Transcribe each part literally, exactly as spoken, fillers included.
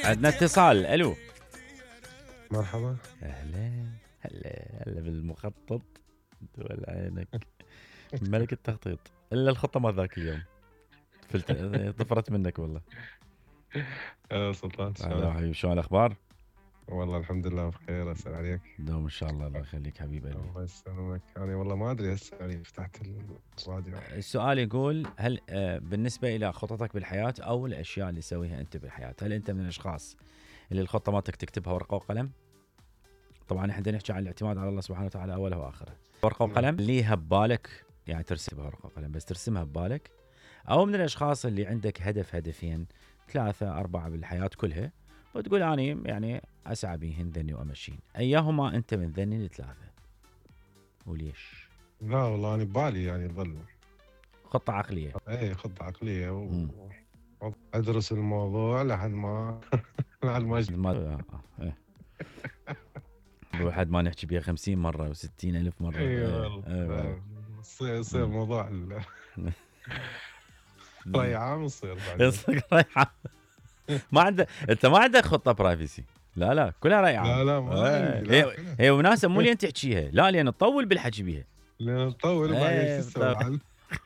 عندنا اتصال. الو مرحبا. اهلا. هلا هلا بالمخطط دول عينك. ملك التخطيط الا الخطه ما ذاك اليوم فلت... طفرت منك والله. يا سلطان هلا شلونك؟ حبيبي، شلون الاخبار؟ والله الحمد لله بخير، اسال عليك. دوم ان شاء الله. الله يخليك حبيب قلبي. الله يسلمك. انا والله ما ادري هسه يعني فتحت الراديو. السؤال يقول هل آه، بالنسبه الى خططك بالحياه او الاشياء اللي تسويها انت بالحياه، هل انت من الاشخاص اللي الخطه مالتك تكتبها ورقه وقلم؟ طبعا احنا نحكي عن الاعتماد على الله سبحانه وتعالى اوله واخره. ورقه نعم. وقلم ليها ببالك، يعني ترسمها ورقه وقلم بس ترسمها ببالك، او من الاشخاص اللي عندك هدف هدفين ثلاثه اربعه بالحياه كلها وتقول اني يعني اسعى بيهن ذني وامشين، ايهما انت من ذني الثلاثه وليش؟ لا والله انا ببالي يعني ظل خطه عقليه. اي خطه عقليه مم. و... ادرس الموضوع لحد ما لحد ما أجي. ما آه، إيه. الواحد ما نحكي بيها خمسين مرة وستين ألف مرة. اي إيه، والله إيه والله. آه، يصير يصير مم. موضوع ال- راي عام يصير بعدين. يصير رايحة. ما عندك انت ما عندك خطة برايفسي. لا لا كلها رأي عام. لا لا ما إيه، عندي لا هي كله. هي مناسب مو لين تحكيها، لا لين تطول بالحكي بيها. لان نطول وبعدين ايه شو تسوي بالضبط. عن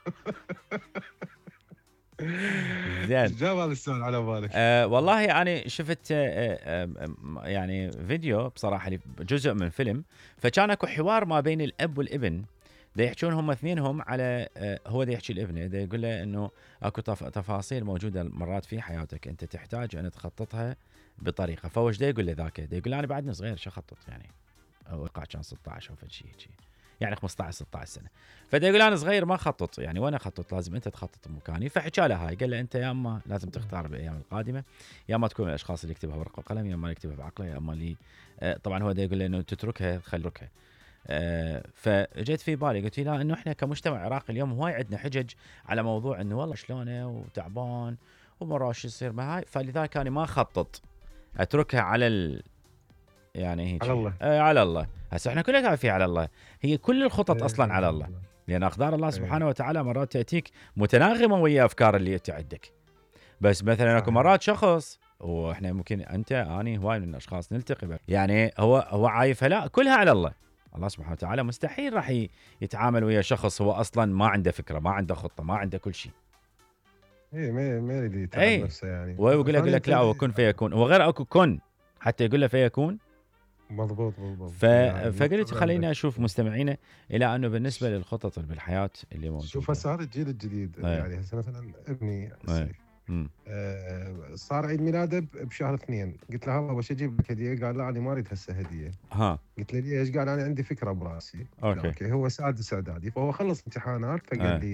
زين. ايش جاب هذا السؤال على بالك؟ أه والله انا شفت أه أه يعني فيديو بصراحه جزء من فيلم، فكان اكو حوار ما بين الاب والابن، دا يحكون هم اثنينهم على أه هو دا يحكي الابن دا يقول له انه اكو تف تفاصيل موجوده مرات في حياتك انت تحتاج ان تخططها بطريقه، فوش دا يقول له ذاك دا يقول له انا بعدني صغير شو اخطط يعني، او كان ستة عشر او فشي هيك يعني خمسة عشر ستة عشر سنه، فدا يقول انا صغير ما اخطط يعني وانا اخطط لازم انت تخطط بمكاني، فحكى له هاي قال له انت يا اما لازم تختار بالايام القادمه يا اما تكون من الاشخاص اللي يكتبها ورقه وقلم يا اما يكتبها بعقله يا اما اللي آه طبعا هو دا يقول له انه تتركها خلي تتركها. آه فجيت في بالي قلت لا انه احنا كمجتمع عراقي اليوم هواي عندنا حجج على موضوع انه والله شلونه وتعبان ومرة شو يصير ما هاي، فلذلك انا ما اخطط اتركها على ال يعني هيك على الله. آه على الله. هسه احنا كلنا عارفين على الله، هي كل الخطط إيه، اصلا على الله، الله. لان اقدار الله إيه. سبحانه وتعالى مرات تاتيك متناغمه ويا افكار اللي انت عندك، بس مثلا اكو صحيح. مرات شخص واحنا ممكن انت اني هواي من الاشخاص نلتقي بك. يعني هو هو عايفها لا كلها على الله، الله سبحانه وتعالى مستحيل راح ي- يتعامل ويا شخص هو اصلا ما عنده فكره ما عنده خطه ما عنده كل شيء. ايه ما ما يريد يتعب اي نفسه يعني. وهو يقول لك, يقول لك لا هو كن فيكون، هو غير اكو كن حتى يقول له فيكون. مضبوط مضبوط. ف... يعني فقلت نقطة خلينا عندك. اشوف مستمعينا الى انه بالنسبه للخطط بالحياه اللي موجوده. شوف هسه هذا الجيل الجديد أيه. يعني هسه مثلا ابني أيه. السيف مم. آه صار عيد ميلاده ب- بشهر اثنين، قلت له بابا وش اجيب لك هديه؟ قال لا انا ما اريد هسه هديه. ها قلت له ليش؟ قال انا عندي فكره براسي. اوكي. اوكي هو سادس اعدادي فهو خلص امتحانات فقال أيه. لي